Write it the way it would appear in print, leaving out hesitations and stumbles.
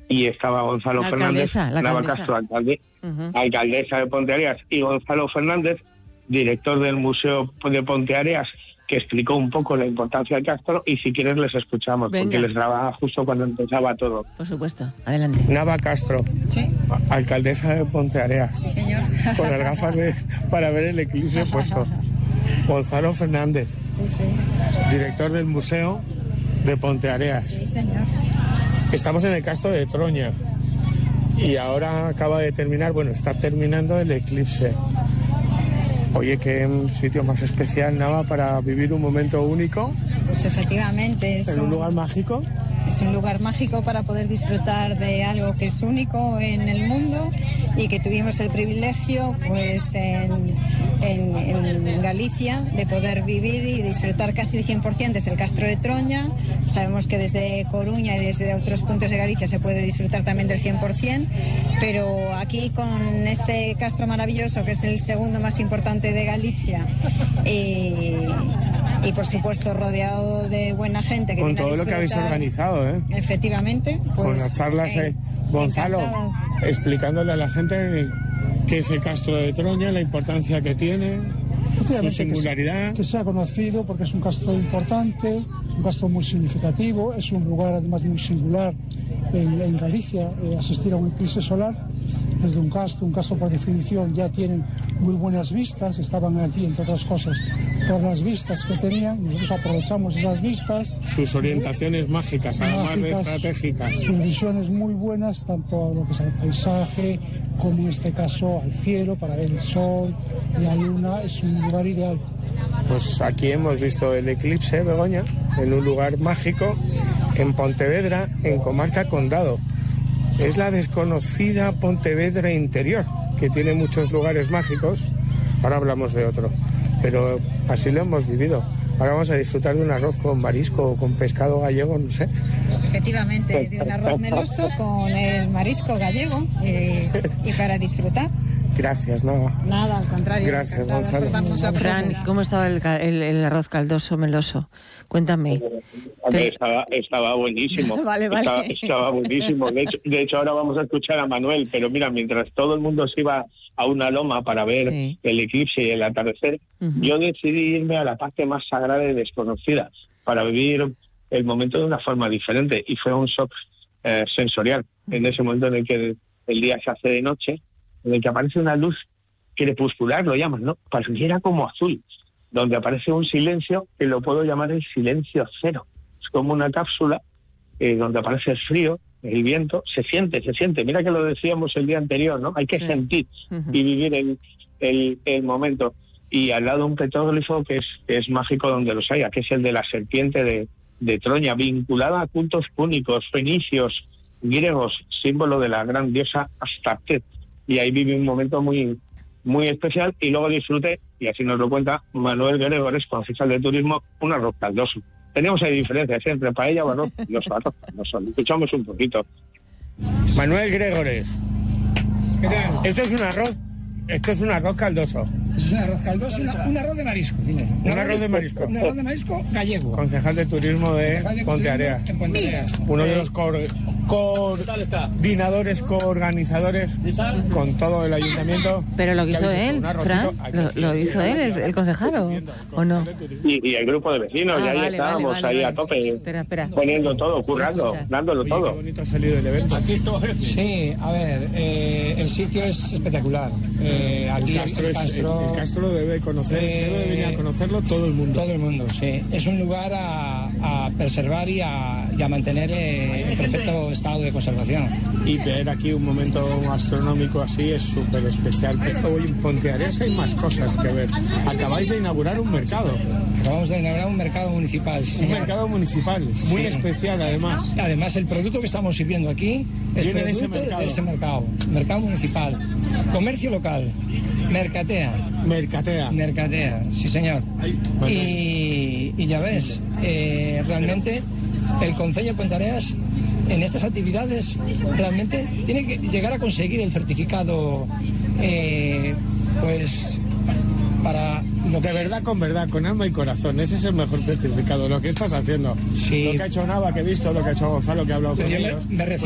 y estaba Gonzalo Fernández, Nava Castro, alcaldesa de Ponteareas, y Gonzalo Fernández, director del Museo de Ponteareas, que explicó un poco la importancia del Castro, y si quieres les escuchamos. Venga. Porque les grababa justo cuando empezaba todo. Por supuesto, adelante. Nava Castro, ¿sí? Alcaldesa de Ponteareas. Sí, señor. Con las gafas para ver el eclipse puesto. Gonzalo Fernández, sí. Director del Museo de Ponteareas. Sí, señor. Estamos en el Castro de Troña y ahora acaba de terminar, está terminando el eclipse. Oye, qué sitio más especial, Nava, para vivir un momento único. Pues efectivamente. ¿En un lugar mágico? Es un lugar mágico para poder disfrutar de algo que es único en el mundo y que tuvimos el privilegio, pues en Galicia, de poder vivir y disfrutar casi el 100% desde el Castro de Troña. Sabemos que desde Coruña y desde otros puntos de Galicia se puede disfrutar también del 100%, pero aquí con este castro maravilloso, que es el segundo más importante de Galicia, y por supuesto rodeado de buena gente que con todo lo que habéis organizado, efectivamente, pues, con las charlas, Gonzalo, explicándole a la gente qué es el Castro de Troña, la importancia que tiene, su singularidad. Que se ha conocido porque es un castro importante, un castro muy significativo, es un lugar además muy singular en Galicia, asistir a un eclipse solar. Desde un castro por definición ya tienen muy buenas vistas, estaban aquí entre otras cosas por las vistas que tenían, nosotros aprovechamos esas vistas. Sus orientaciones mágicas, además de estratégicas. Sus visiones muy buenas, tanto a lo que es al paisaje, como en este caso al cielo, para ver el sol y la luna, es un lugar ideal. Pues aquí hemos visto el eclipse, Begoña, en un lugar mágico, en Pontevedra, en Comarca Condado. Es la desconocida Pontevedra interior, que tiene muchos lugares mágicos. Ahora hablamos de otro, pero así lo hemos vivido. Ahora vamos a disfrutar de un arroz con marisco o con pescado gallego, no sé. Efectivamente, de un arroz meloso con el marisco gallego y para disfrutar. Gracias, Nava. Nada, al contrario. Gracias, Gonzalo. Fran, ¿cómo estaba el arroz caldoso meloso? Cuéntame. Estaba buenísimo. Vale. Estaba buenísimo. De hecho, ahora vamos a escuchar a Manuel, pero mira, mientras todo el mundo se iba a una loma para ver el eclipse y el atardecer, yo decidí irme a la parte más sagrada y desconocida para vivir el momento de una forma diferente, y fue un shock sensorial. En ese momento en el que el día se hace de noche, en el que aparece una luz crepuscular, lo llaman, ¿no? Pareciera como azul, donde aparece un silencio que lo puedo llamar el silencio cero. Es como una cápsula donde aparece el frío, el viento, se siente. Mira que lo decíamos el día anterior, ¿no? Hay que sentir y vivir el momento. Y al lado un petroglifo que es mágico donde los haya, que es el de la serpiente de Troña, vinculada a cultos púnicos, fenicios, griegos, símbolo de la gran diosa Astarte. Y ahí viví un momento muy, muy especial, y luego disfruté, y así nos lo cuenta Manuel Gregores, concejal de turismo, un arroz caldoso. Tenemos ahí diferencias entre paella o arroz caldoso. Escuchamos un poquito. Manuel Gregores, ¿qué tal? Esto es un arroz caldoso. Es un arroz caldoso, un arroz de marisco. Un arroz de marisco. Un arroz de marisco gallego. Concejal de turismo de Ponteareas. Uno de los coordinadores, coorganizadores con todo el ayuntamiento. Pero lo hizo él, Fran, lo hizo él, el concejal, ¿o no? Y el grupo de vecinos, y ahí estábamos, ahí a tope, espera. poniendo todo, currando, dándolo todo. Qué bonito ha salido el evento. Sí, a ver, el sitio es espectacular. Aquí el Castro debe de venir a conocerlo todo el mundo. Todo el mundo, sí. Es un lugar a preservar y a mantener en perfecto estado de conservación. Y ver aquí un momento astronómico así es súper especial. Hoy en Ponteareas hay más cosas que ver. Acabáis de inaugurar un mercado. Acabamos de inaugurar un mercado municipal. Sí, un mercado municipal, muy especial además. Además, el producto que estamos sirviendo aquí es viene producto de ese mercado. Mercado municipal. Comercio local. Mercatea, sí señor. Y ya ves, realmente el Concello de Ponteareas en estas actividades realmente tiene que llegar a conseguir el certificado, pues para lo que... De verdad, con alma y corazón. Ese es el mejor certificado, lo que estás haciendo. Sí. Lo que ha hecho Nava, que he visto, lo que ha hecho Gonzalo, que ha hablado con ellos. Me refiero